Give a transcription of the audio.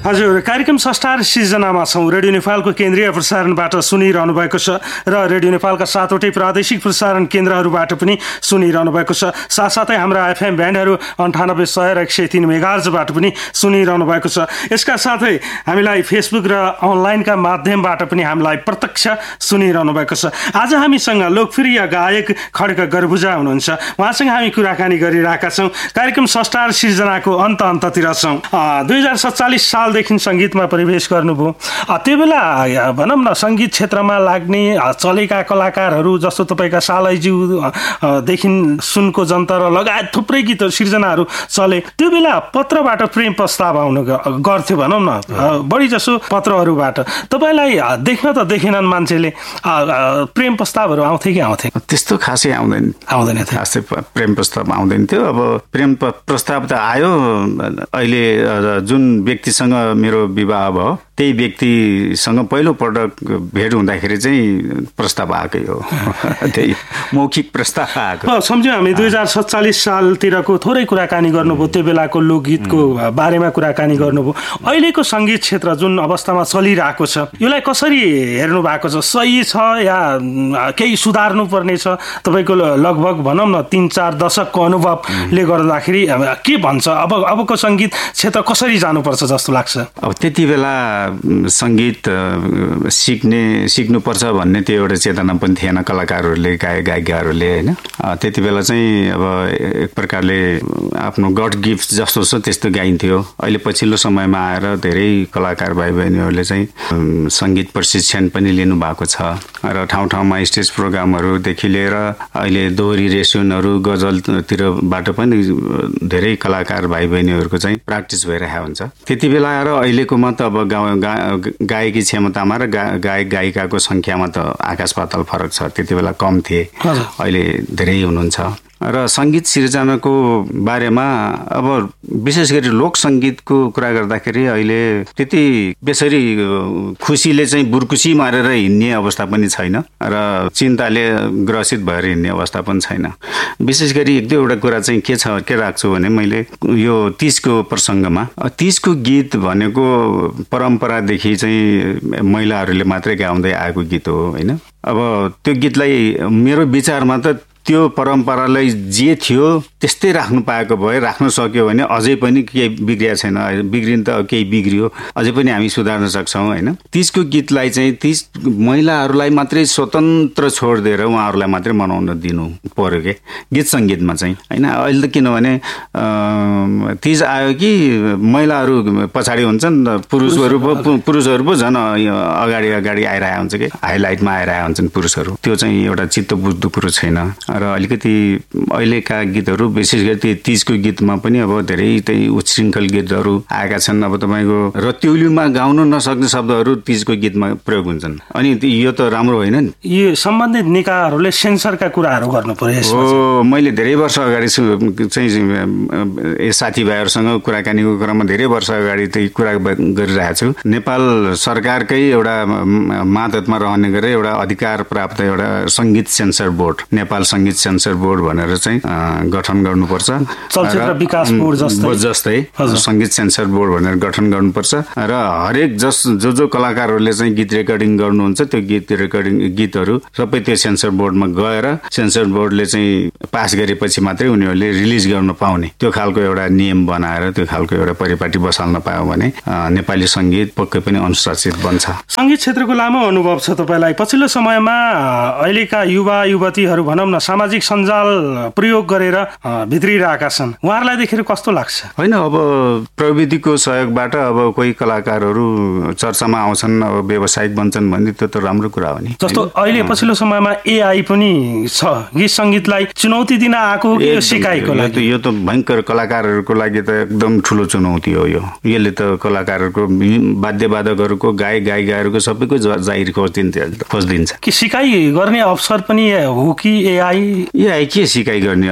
हजुर, कार्यक्रम संस्कार सिर्जनामा छौँ। रेडियो नेपालको केन्द्रीय प्रसारणबाट सुनिरहनु भएको छ र रेडियो नेपालका 7वटै प्रादेशिक प्रसारण केन्द्रहरूबाट पनि सुनिरहनु भएको छ। साथसाथै हाम्रा एफएम ब्यान्डहरू 98.100 र 103 मेगाहर्जबाट पनि सुनिरहनु भएको छ। यसका साथै हामीलाई फेसबुक र अनलाइनका माध्यमबाट पनि हामीलाई प्रत्यक्ष सुनिरहनु भएको छ। आज हामीसँग लोकप्रिय गायक खड्क गर्बुजा हुनुहुन्छ। उहाँसँग हामी कुराकानी गरिरहेका छौँ। कार्यक्रम संस्कार सिर्जनाको अन्ततिर छौँ। 2047 सालदेखि सङ्गीतमा प्रवेश गर्नुभयो। त्यो बेला भनौँ न सङ्गीत क्षेत्रमा लाग्ने चलेका कलाकारहरू जस्तो तपाईँका सालैज्यूदेखि सुनको जन्तर लगायत थुप्रै गीत सिर्जनाहरू चले। त्यो बेला पत्रबाट प्रेम प्रस्ताव आउनु गर्थ्यो भनौँ न, बढी जसो पत्रहरूबाट। तपाईँलाई देख्न त देखेनन् मान्छेले, प्रेम प्रस्तावहरू आउँथे कि आउँथे? त्यस्तो खासै आउँदैन थियो। खासै प्रेम प्रस्ताव आउँदैन थियो। अब प्रेम प्रस्ताव त आयो। अहिले जुन व्यक्तिसँग मेरो विवाह भयो त्यही व्यक्तिसँग पहिलो पटक भेट हुँदाखेरि चाहिँ प्रस्ताव आएकै हो। त्यही मौखिक प्रस्ताव आएको। सम्झ्यौँ हामी 2047 सालतिरको थोरै कुराकानी गर्नुभयो। त्यो बेलाको लोकगीतको बारेमा कुराकानी गर्नुभयो। अहिलेको सङ्गीत क्षेत्र जुन अवस्थामा चलिरहेको छ यसलाई कसरी हेर्नु भएको छ? सही छ या केही सुधार्नु पर्ने छ? तपाईँको लगभग भनौँ न 3-4 दशकको अनुभवले गर्दाखेरि के भन्छ अबको सङ्गीत क्षेत्र कसरी जानुपर्छ जस्तो लाग्छ? अब त्यति बेला सङ्गीत सिक्नुपर्छ भन्ने त्यो एउटा चेतना पनि थिएन कलाकारहरूले, गायिकाहरूले, होइन? त्यति बेला चाहिँ अब एक प्रकारले आफ्नो गड गिफ्ट जस्तो छ त्यस्तो गाइन्थ्यो। अहिले पछिल्लो समयमा आएर धेरै कलाकार भाइ बहिनीहरूले चाहिँ सङ्गीत प्रशिक्षण पनि लिनुभएको छ र ठाउँ ठाउँमा स्टेज प्रोग्रामहरूदेखि लिएर अहिले दोहोरी रेसुनहरू गजलतिरबाट पनि धेरै कलाकार भाइ बहिनीहरूको चाहिँ प्र्याक्टिस भइरहेको हुन्छ। त्यति बेला आएर अहिलेकोमा त अब गायकी क्षमतामा र गायक गायिकाको सङ्ख्यामा त आकाश पाताल फरक छ। त्यति बेला कम थिए, अहिले धेरै हुनुहुन्छ। र सङ्गीत सिर्जनाको बारेमा अब विशेष गरी लोक सङ्गीतको कुरा गर्दाखेरि अहिले त्यति बेसरी खुसीले चाहिँ बुर्कुसी मारेर हिँड्ने अवस्था पनि छैन र चिन्ताले ग्रसित भएर हिँड्ने अवस्था पनि छैन। विशेष गरी एक दुईवटा कुरा चाहिँ के राख्छु भने मैले यो तीजको प्रसङ्गमा, तीजको गीत भनेको परम्परादेखि चाहिँ महिलाहरूले मात्रै गाउँदै आएको गीत हो, होइन? अब त्यो गीतलाई मेरो विचारमा त त्यो परम्परालाई जे थियो त्यस्तै राख्नु पाएको भए, राख्न सक्यो भने अझै पनि केही बिग्रिया छैन। बिग्रिन त केही बिग्रियो, अझै पनि हामी सुधार्न सक्छौँ, होइन? तीजको गीतलाई चाहिँ तीज महिलाहरूलाई मात्रै स्वतन्त्र छोडिदिएर उहाँहरूलाई मात्रै मनाउन दिनु पर्यो के गीत सङ्गीतमा चाहिँ, होइन? अहिले त किनभने तीज आयो कि महिलाहरू पछाडि हुन्छन्, पुरुषहरू पो झन् अगाडि आइरहेको हुन्छ कि हाइलाइटमा आइरहेको हुन्छन् पुरुषहरू। त्यो चाहिँ एउटा चित्त बुझ्दो कुरो छैन। र अलिकति अहिलेका गीतहरू विशेष गरी तीजको गीतमा पनि अब धेरै त्यही उच्छृङ्खल गीतहरू आएका छन्। अब तपाईँको रत्युलीमा गाउन नसक्ने शब्दहरू तीजको गीतमा प्रयोग हुन्छन्। अनि यो त राम्रो होइन नि। यो सम्बन्धित निकायहरूले सेन्सरका कुराहरू गर्नु पर्यो। हो, मैले धेरै वर्ष अगाडि चाहिँ साथीभाइहरूसँग कुराकानीको क्रममा धेरै वर्ष अगाडि त्यही कुरा गरिरहेको छु। नेपाल सरकारकै एउटा मातहतमा रहने गरे एउटा अधिकार प्राप्त एउटा सङ्गीत सेन्सर बोर्ड, नेपाल सङ्गीत सेन्सर बोर्ड भनेर चाहिँ गठन गर्नुपर्छ। चलचित्र विकास बोर्ड जस्तै सङ्गीत सेन्सर बोर्ड भनेर गठन गर्नुपर्छ र हरेक जो कलाकारहरूले चाहिँ गीत रेकर्डिङ गर्नुहुन्छ त्यो गीतहरू सबै त्यो सेन्सर बोर्डमा गएर सेन्सर बोर्डले चाहिँ पास गरेपछि मात्रै उनीहरूले रिलिज गर्न पाउने त्यो खालको एउटा नियम बनाएर त्यो खालको एउटा परिपाटी बसाल्न पायो भने नेपाली सङ्गीत पक्कै पनि अनुशासित बन्छ। सङ्गीत क्षेत्रको लामो अनुभव छ तपाईँलाई। पछिल्लो समयमा अहिलेका युवा युवतीहरू भनौँ न सामाजिक सञ्जाल प्रयोग गरेर भित्रिरहेका छन्, उहाँहरूलाई देखेर कस्तो लाग्छ? होइन, अब प्रविधिको सहयोगबाट अब कोही कलाकारहरू चर्चामा आउँछन्, अब व्यावसायिक बन्छन् भने त्यो त राम्रो कुरा हो नि। जस्तो अहिले पछिल्लो समयमा एआई पनि छ, गीत सङ्गीतलाई चुनौती दिन आएको सिकाइको लागि। यो त भयङ्कर कलाकारहरूको लागि त एकदम ठुलो चुनौती हो। यसले त कलाकारहरूको वाद्यवादकहरूको गायकहरूको सबैको जाहिर खोजिदिन्छ। कि सिकाइ गर्ने अवसर पनि हो कि एआई के सिकाइ गर्ने